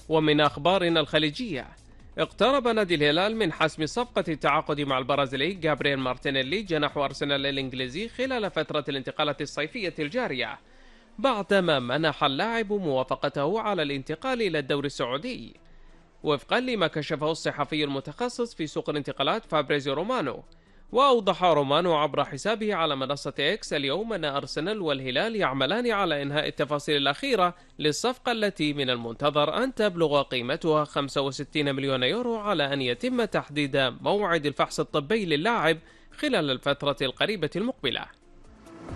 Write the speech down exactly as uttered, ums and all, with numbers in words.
ومن أخبارنا الخليجية، اقترب نادي الهلال من حسم صفقة التعاقد مع البرازيلي جابرييل مارتينيلي جناح أرسنال الإنجليزي خلال فترة الانتقالات الصيفية الجارية، بعدما منح اللاعب موافقته على الانتقال إلى الدوري السعودي، وفقا لما كشفه الصحفي المتخصص في سوق الانتقالات فابريزيو رومانو. وأوضح رومانو عبر حسابه على منصة إكس اليوم أن أرسنال والهلال يعملان على إنهاء التفاصيل الأخيرة للصفقة التي من المنتظر أن تبلغ قيمتها خمسة وستين مليون يورو، على أن يتم تحديد موعد الفحص الطبي للاعب خلال الفترة القريبة المقبلة.